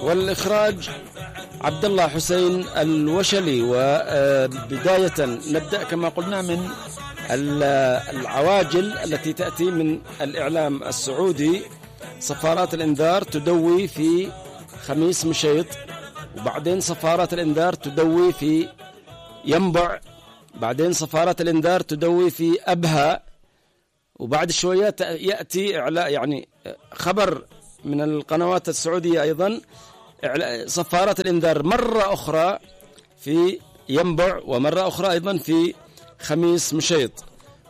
والإخراج عبد الله حسين الوشلي. وبداية نبدأ كما قلنا من العواجل التي تأتي من الإعلام السعودي. صفارات الإنذار تدوي في خميس مشيط، وبعدين صفارات الإنذار تدوي في ينبع، بعدين صفارات الإنذار تدوي في أبها، وبعد شوية يأتي يعني خبر من القنوات السعودية أيضا صفارات الإنذار مرة أخرى في ينبع، ومرة أخرى أيضا في خميس مشيط.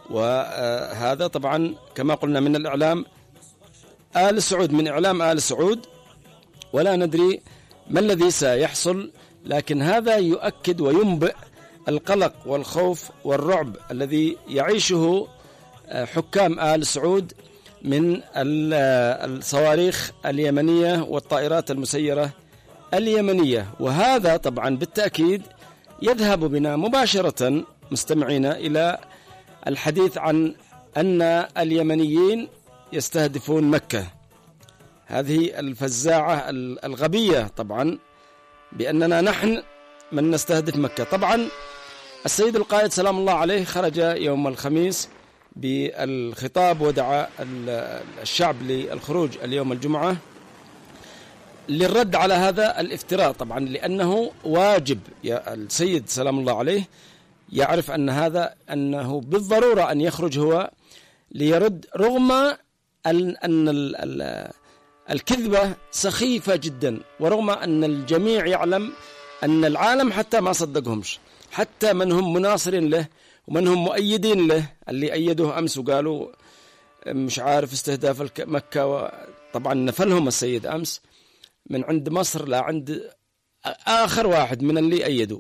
وهذا طبعا كما قلنا من الإعلام آل سعود، من إعلام آل سعود، ولا ندري ما الذي سيحصل، لكن هذا يؤكد وينبئ القلق والخوف والرعب الذي يعيشه حكام آل سعود من الصواريخ اليمنية والطائرات المسيرة اليمنية. وهذا طبعا بالتأكيد يذهب بنا مباشرة مستمعين إلى الحديث عن أن اليمنيين يستهدفون مكة، هذه الفزاعة الغبية طبعا بأننا نحن من نستهدف مكة. طبعا السيد القائد سلام الله عليه خرج يوم الخميس بالخطاب ودعا الشعب للخروج اليوم الجمعة للرد على هذا الافتراء، طبعا لأنه واجب. يا السيد سلام الله عليه يعرف أنه بالضرورة أن يخرج هو ليرد، رغم أن الكذبة سخيفة جدا، ورغم أن الجميع يعلم أن العالم حتى ما صدقهمش، حتى من هم مناصرين له ومن هم مؤيدين له، اللي أيدوه أمس وقالوا مش عارف استهداف مكة، طبعا نفلهم السيد أمس من عند مصر لا عند آخر واحد من اللي أيدوا،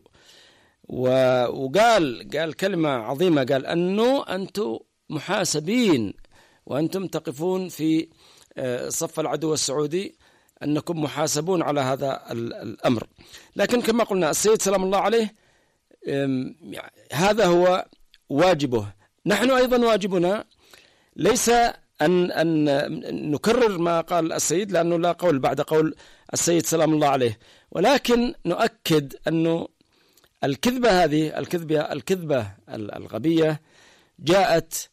وقال كلمة عظيمة، قال أنه أنتم محاسبين وأنتم تقفون في صف العدو السعودي، أنكم محاسبون على هذا الأمر. لكن كما قلنا السيد سلام الله عليه هذا هو واجبه. نحن أيضا واجبنا ليس أن نكرر ما قال السيد، لأنه لا قول بعد قول السيد سلام الله عليه، ولكن نؤكد أنه الكذبة هذه الكذبة الغبية جاءت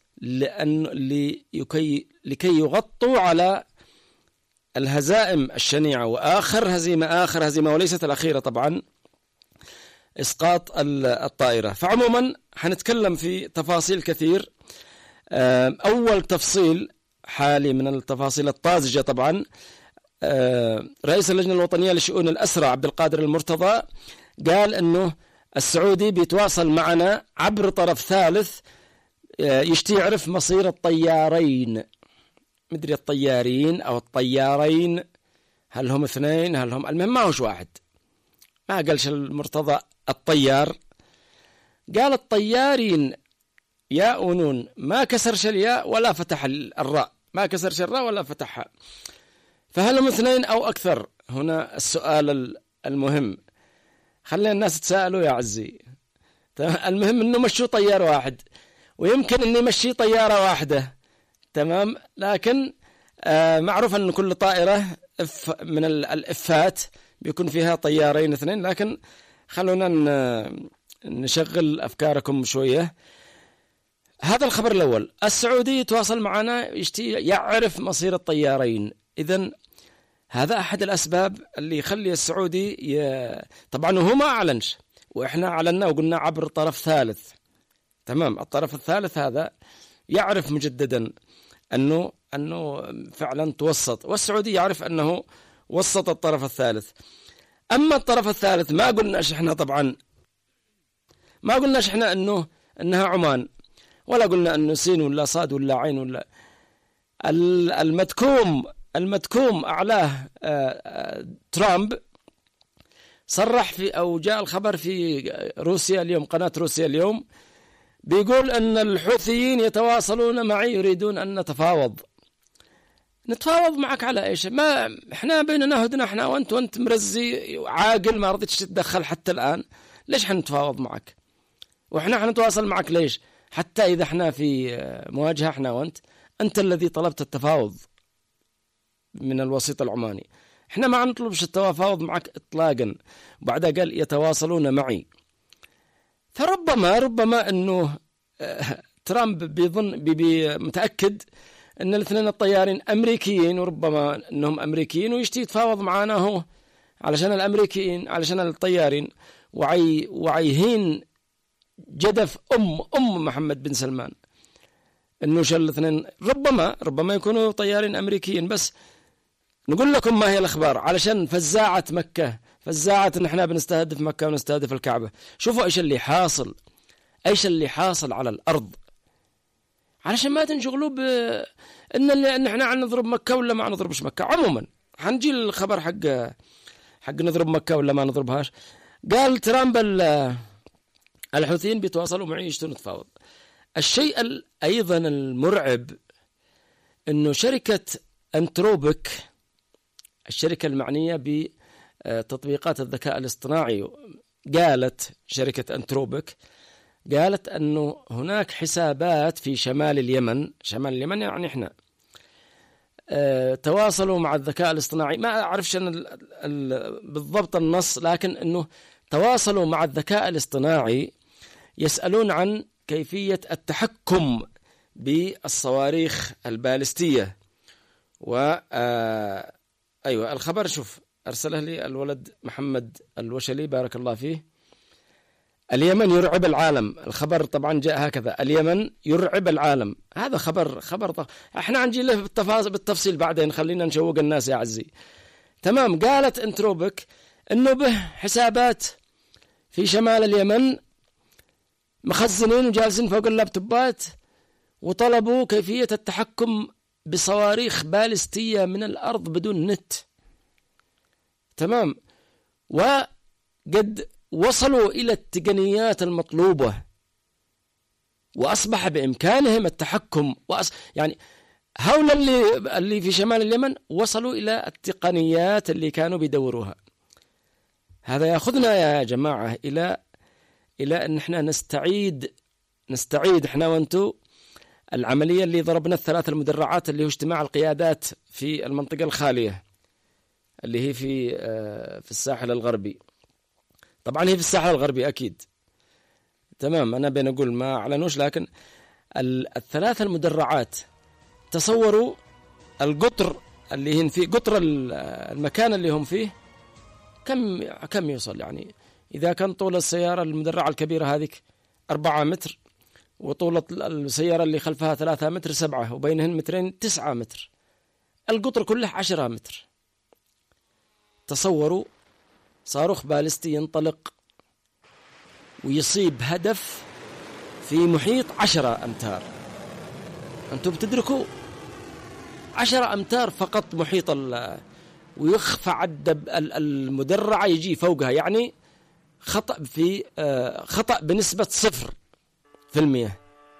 لكي يغطوا على الهزائم الشنيعة، وآخر هزيمة وليست الأخيرة طبعا إسقاط الطائرة. فعموما حنتكلم في تفاصيل كثير. أول تفصيل حالي من التفاصيل الطازجة طبعا، رئيس اللجنة الوطنية لشؤون الأسرى عبد القادر المرتضى قال أنه السعودي بيتواصل معنا عبر طرف ثالث يشتي يعرف مصير الطيارين، مدري الطيارين أو الطيارين، هل هم اثنين هل هم، المهم ما هوش واحد، ما قالش المرتضى الطيار، قال الطيارين ياء ونون، ما كسرش الياء ولا فتح الراء، ما كسرش الراء ولا فتحها، فهل هم اثنين أو أكثر؟ هنا السؤال المهم، خلينا الناس تسألوا يا عزي. المهم أنه مشوا طيار واحد، ويمكن أن يمشي طيارة واحدة، تمام، لكن معروف أن كل طائرة من الإفات بيكون فيها طيارين اثنين، لكن خلونا نشغل أفكاركم شوية. هذا الخبر الأول، السعودي يتواصل معنا يشتي يعرف مصير الطيارين. إذن هذا أحد الأسباب اللي يخلي السعودي طبعا هو ما أعلنش، وإحنا أعلنا وقلنا عبر طرف ثالث، تمام، الطرف الثالث هذا يعرف مجددا أنه فعلا توسط، والسعودي يعرف أنه وسط الطرف الثالث. أما الطرف الثالث ما قلناش إحنا، طبعا ما قلناش إحنا أنها عمان، ولا قلنا أنه سين ولا صاد ولا عين ولا المتكوم أعلاه ترامب صرح في، أو جاء الخبر في روسيا اليوم، قناة روسيا اليوم، بيقول أن الحوثيين يتواصلون معي يريدون أن نتفاوض معك على إيش؟ ما إحنا بيننا هدنة إحنا وأنت مرزي عاقل ما رضيتش تتدخل حتى الآن، ليش حنتفاوض معك؟ وإحنا حنتواصل معك ليش؟ حتى إذا إحنا في مواجهة إحنا وأنت الذي طلبت التفاوض من الوسيط العماني، إحنا ما نطلبش التفاوض معك إطلاقا. وبعدها قال يتواصلون معي. فربما أنه ترامب بيظن متأكد أن الاثنين الطيارين أمريكيين، وربما أنهم أمريكيين ويشتي يتفاوض معنا هو علشان الأمريكيين، علشان الطيارين، وعيهين جدف أم محمد بن سلمان أنه شل الاثنين ربما يكونوا طيارين أمريكيين. بس نقول لكم ما هي الأخبار علشان فزاعة مكة، فزاعة إن إحنا بنستهدف مكة ونستهدف الكعبة. شوفوا إيش اللي حاصل على الأرض، علشان ما تنشغلوا إن إحنا نضرب مكة ولا ما نضربش مكة. عموما حنجي الخبر حق نضرب مكة ولا ما نضربهاش. قال ترامب الحوثيين بيتواصلوا معي يشتون نتفاوض. الشيء أيضا المرعب إنه شركة أنتروبيك، الشركة المعنية بتطبيقات الذكاء الاصطناعي، قالت شركة أنتروبيك قالت أنه هناك حسابات في شمال اليمن يعني إحنا تواصلوا مع الذكاء الاصطناعي. ما أعرفش أنا بالضبط النص، لكن أنه تواصلوا مع الذكاء الاصطناعي يسألون عن كيفية التحكم بالصواريخ البالستية. أيوة الخبر شوف أرسله لي الولد محمد الوشلي بارك الله فيه. اليمن يرعب العالم. الخبر طبعا جاء هكذا: اليمن يرعب العالم. هذا خبر احنا عنجي له بالتفصيل بعدين، خلينا نشوق الناس يا عزي. تمام. قالت انتروبيك انه به حسابات في شمال اليمن مخزنين وجالسين فوق اللابتوبات، وطلبوا كيفية التحكم بصواريخ بالستية من الأرض بدون نت. تمام. وقد وصلوا إلى التقنيات المطلوبة، وأصبح بإمكانهم التحكم يعني هؤلاء اللي في شمال اليمن وصلوا إلى التقنيات اللي كانوا بيدوروها. هذا يأخذنا يا جماعة إلى أن احنا نستعيد احنا وانتو العملية اللي ضربنا الثلاث المدرعات، اللي هو اجتماع القيادات في المنطقة الخالية اللي هي في الساحل الغربي. طبعا هي في الساحل الغربي أكيد. تمام. أنا بنقول ما أعلنوش، لكن الثلاث المدرعات تصوروا القطر اللي هن فيه، قطر المكان اللي هم فيه كم يوصل. يعني إذا كان طول السيارة المدرعة الكبيرة هذيك 4 متر، وطول السيارة اللي خلفها 3 متر 7، وبينهن مترين 9 متر، القطر كله 10 متر. تصوروا صاروخ بالستي ينطلق ويصيب هدف في محيط 10 أمتار. أنتم بتدركوا 10 أمتار فقط محيط ويخفى عد المدرعة يجي فوقها، يعني خطأ بنسبة 0%.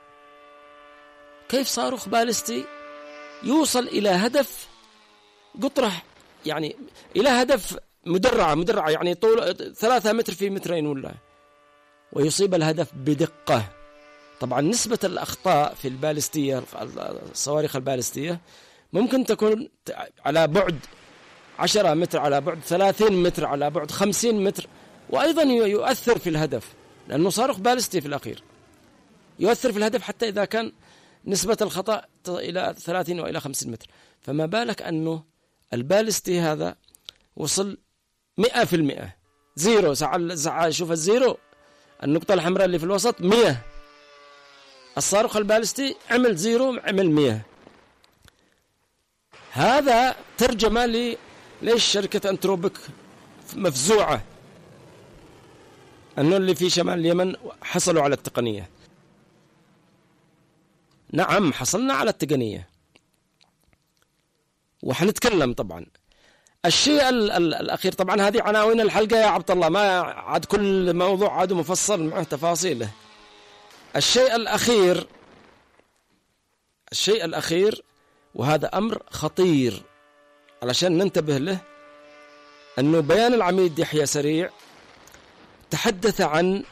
كيف صاروخ بالستي يوصل إلى هدف قطره، يعني إلى هدف مدرعة يعني طول 3 متر في مترين ولا، ويصيب الهدف بدقة. طبعا نسبة الأخطاء في البالستية، الصواريخ البالستية، ممكن تكون على بعد 10 متر، على بعد 30 متر، على بعد 50 متر، وأيضا يؤثر في الهدف، لأنه صاروخ بالستي في الأخير يؤثر في الهدف حتى إذا كان نسبة الخطأ إلى 30 وإلى 50 متر. فما بالك أنه البالستي هذا وصل 100%، زيرو. شوف الزيرو، النقطة الحمراء اللي في الوسط 100. الصاروخ البالستي عمل زيرو، عمل 100. هذا ترجمة ليش شركة أنتروبيك مفزوعة، أنه اللي في شمال اليمن حصلوا على التقنية. نعم حصلنا على التقنية، وحنتكلم طبعا. الشيء الأخير، طبعا هذه عناوين الحلقة يا عبد الله، ما عاد كل موضوع عاد مفصل معه تفاصيله. الشيء الأخير وهذا أمر خطير علشان ننتبه له، أنه بيان العميد يحيى سريع تحدث عن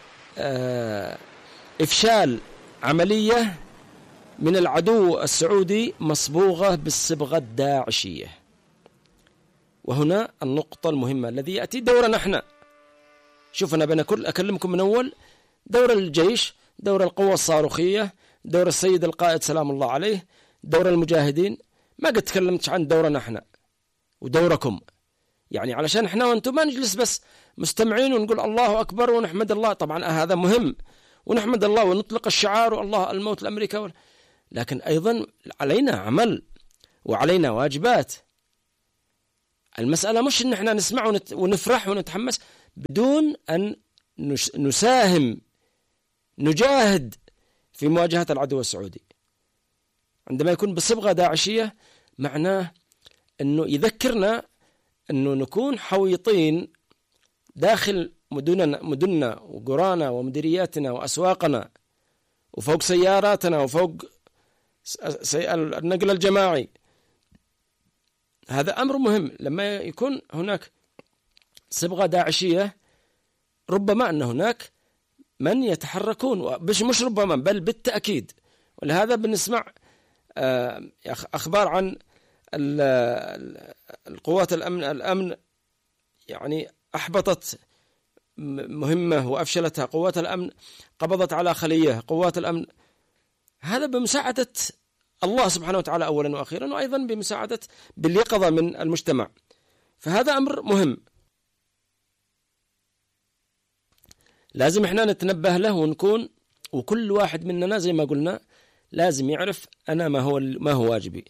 إفشال عملية من العدو السعودي مصبوغة بالصبغة الداعشية. وهنا النقطة المهمة الذي يأتي دورنا احنا. شوف أنا بنكل أكلمكم من أول دور الجيش، دور القوة الصاروخية، دور السيد القائد سلام الله عليه، دور المجاهدين. ما قد تكلمتش عن دورنا احنا ودوركم، يعني علشان احنا وانتم ما نجلس بس مستمعين ونقول الله أكبر ونحمد الله. طبعا هذا مهم ونحمد الله ونطلق الشعار والله الموت لأمريكا، لكن أيضا علينا عمل وعلينا واجبات. المسألة مش إن احنا نسمع ونفرح ونتحمس بدون أن نساهم نجاهد في مواجهة العدو السعودي. عندما يكون بصبغة داعشية معناه أنه يذكرنا أنه نكون حويطين داخل مدننا وقرانا ومديرياتنا وأسواقنا وفوق سياراتنا وفوق النقل الجماعي. هذا أمر مهم. لما يكون هناك صبغة داعشية ربما أن هناك من يتحركون، مش ربما بل بالتأكيد. ولهذا بنسمع أخبار عن القوات الأمن يعني أحبطت مهمة وأفشلتها، قوات الأمن قبضت على خلية، قوات الأمن. هذا بمساعدة الله سبحانه وتعالى أولا وأخيرا، وأيضا بمساعدة باليقظة من المجتمع. فهذا أمر مهم لازم احنا نتنبه له ونكون، وكل واحد مننا زي ما قلنا لازم يعرف أنا ما هو واجبي.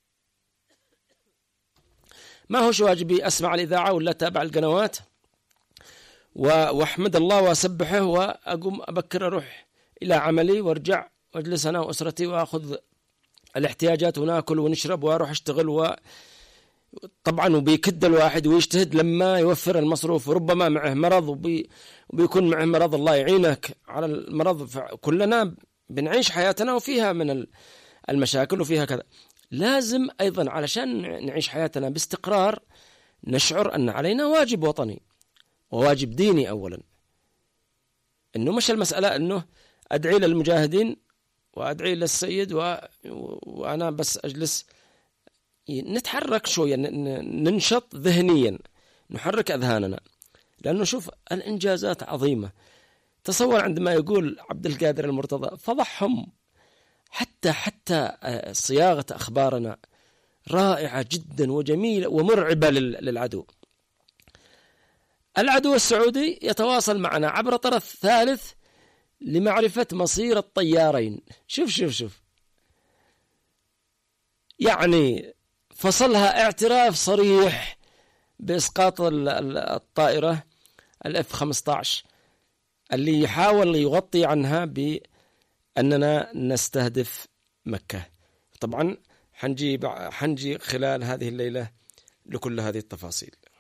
ما هوش واجبي أسمع الإذاعة ولا أتابع القنوات وأحمد الله وأسبحه وأقوم أبكر أروح إلى عملي وارجع واجلس أنا وأسرتي وأخذ الاحتياجات ونأكل ونشرب وأروح أشتغل. طبعا وبيكد الواحد ويجتهد لما يوفر المصروف، وربما معه مرض وبيكون معه مرض، الله يعينك على المرض. كلنا بنعيش حياتنا وفيها من المشاكل وفيها كذا. لازم أيضا علشان نعيش حياتنا باستقرار نشعر أن علينا واجب وطني وواجب ديني أولا. إنه مش المسألة إنه أدعي للمجاهدين وأدعي للسيد وأنا بس أجلس. نتحرك شوية، ننشط ذهنيا، نحرك أذهاننا، لأنه شوف الإنجازات عظيمة. تصور عندما يقول عبد القادر المرتضى فضحهم، حتى صياغة أخبارنا رائعة جدا وجميلة ومرعبة للعدو. العدو السعودي يتواصل معنا عبر طرف ثالث لمعرفة مصير الطيارين. شوف يعني فصلها اعتراف صريح بإسقاط الطائرة الF-15 اللي يحاول يغطي عنها بأننا نستهدف مكة. طبعا حنجي خلال هذه الليلة لكل هذه التفاصيل.